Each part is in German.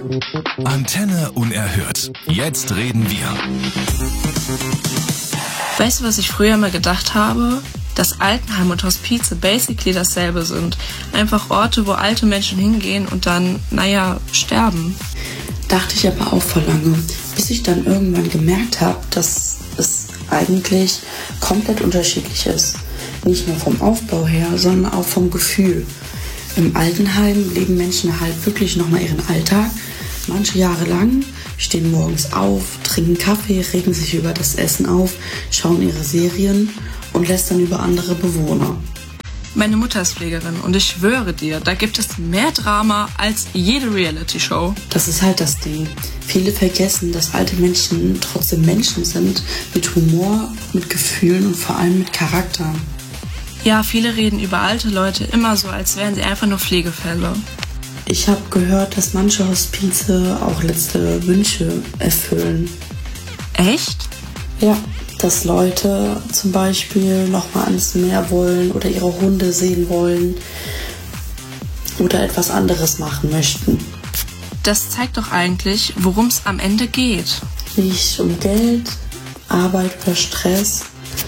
Antenne unerhört. Jetzt reden wir. Weißt du, was ich früher immer gedacht habe? Dass Altenheim und Hospize basically dasselbe sind. Einfach Orte, wo alte Menschen hingehen und dann, sterben. Dachte ich aber auch vor lange, bis ich dann irgendwann gemerkt habe, dass es eigentlich komplett unterschiedlich ist. Nicht nur vom Aufbau her, sondern auch vom Gefühl. Im Altenheim leben Menschen halt wirklich nochmal ihren Alltag. Manche Jahre lang, stehen morgens auf, trinken Kaffee, regen sich über das Essen auf, schauen ihre Serien und lästern über andere Bewohner. Meine Mutter ist Pflegerin und ich schwöre dir, da gibt es mehr Drama als jede Reality-Show. Das ist halt das Ding. Viele vergessen, dass alte Menschen trotzdem Menschen sind, mit Humor, mit Gefühlen und vor allem mit Charakter. Ja, viele reden über alte Leute immer so, als wären sie einfach nur Pflegefälle. Ich habe gehört, dass manche Hospize auch letzte Wünsche erfüllen. Echt? Ja, dass Leute zum Beispiel nochmal ans Meer wollen oder ihre Hunde sehen wollen oder etwas anderes machen möchten. Das zeigt doch eigentlich, worum es am Ende geht. Nicht um Geld, Arbeit oder Stress,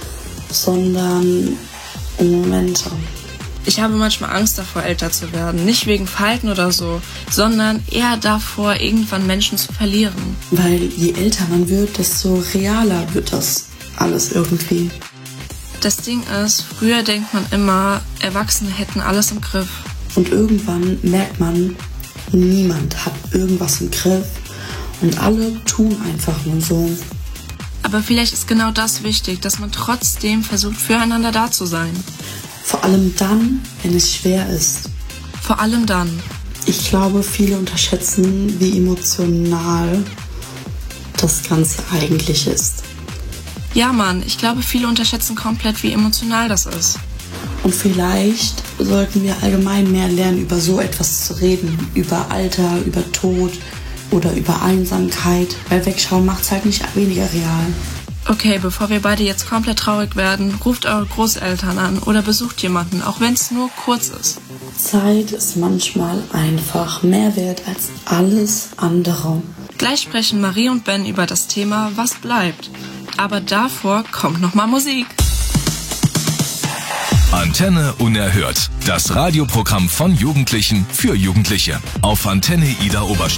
sondern um Momente. Ich habe manchmal Angst davor, älter zu werden. Nicht wegen Verhalten oder so, sondern eher davor, irgendwann Menschen zu verlieren. Weil je älter man wird, desto realer wird das alles irgendwie. Das Ding ist, früher denkt man immer, Erwachsene hätten alles im Griff. Und irgendwann merkt man, niemand hat irgendwas im Griff und alle tun einfach nur so. Aber vielleicht ist genau das wichtig, dass man trotzdem versucht, füreinander da zu sein. Vor allem dann, wenn es schwer ist. Vor allem dann. Ich glaube, viele unterschätzen, wie emotional das Ganze eigentlich ist. Ja, Mann, ich glaube, viele unterschätzen komplett, wie emotional das ist. Und vielleicht sollten wir allgemein mehr lernen, über so etwas zu reden. Über Alter, über Tod oder über Einsamkeit. Weil Wegschauen macht es halt nicht weniger real. Okay, bevor wir beide jetzt komplett traurig werden, ruft eure Großeltern an oder besucht jemanden, auch wenn es nur kurz ist. Zeit ist manchmal einfach mehr wert als alles andere. Gleich sprechen Marie und Ben über das Thema Was bleibt. Aber davor kommt nochmal Musik. Antenne unerhört. Das Radioprogramm von Jugendlichen für Jugendliche. Auf Antenne Ida Oberstein.